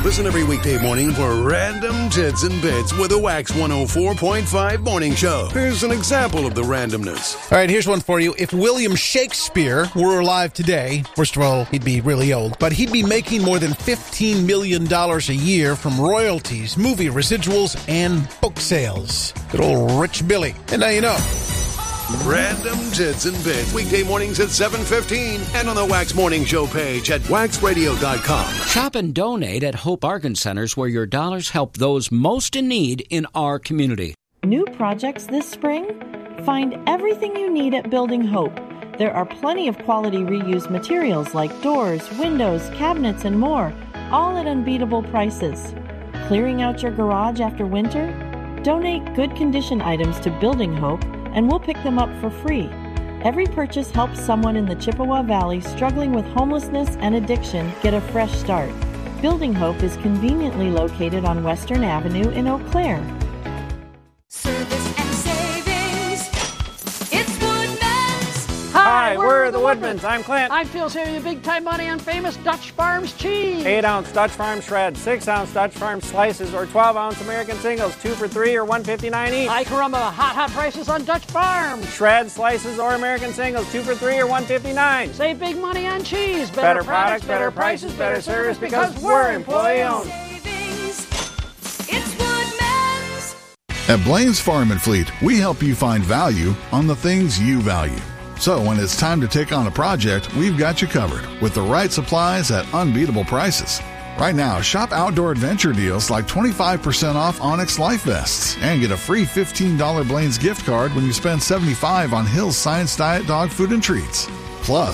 Listen every weekday morning for Random Tits and Bits with the Wax 104.5 Morning Show. Here's an example of the randomness. All right, here's one for you. If William Shakespeare were alive today, first of all, he'd be really old, but he'd be making more than $15 million a year from royalties, movie residuals, and book sales. Good old Rich Billy. And now you know. Random Tits and Bits, weekday mornings at 7:15 and on the Wax Morning Show page at waxradio.com. Shop and donate at Hope Bargain Centers, where your dollars help those most in need in our community. New projects this spring? Find everything you need at Building Hope. There are plenty of quality reused materials like doors, windows, cabinets, and more, all at unbeatable prices. Clearing out your garage after winter? Donate good condition items to Building Hope, and we'll pick them up for free. Every purchase helps someone in the Chippewa Valley struggling with homelessness and addiction get a fresh start. Building Hope is conveniently located on Western Avenue in Eau Claire. Service and savings. It's Woodman's. Hi, we're the Woodmans. I'm Clint. I'm Phil, saving you big time money on famous Dutch Farms cheese. 8-ounce Dutch Farm shreds, 6-ounce Dutch Farm slices, or 12-ounce American singles, 2 for $3 or $1.59 each. Hi, caramba, hot prices on Dutch Farms. Shreds, slices, or American singles, 2 for $3 or $1.59. Save big money on cheese. Better products, better prices, better service, because we're employee-owned. Savings. It's Woodman's. At Blaine's Farm and Fleet, we help you find value on the things you value. So when it's time to take on a project, we've got you covered with the right supplies at unbeatable prices. Right now, shop outdoor adventure deals like 25% off Onyx Life Vests and get a free $15 Blaine's gift card when you spend $75 on Hill's Science Diet dog food and treats. Plus,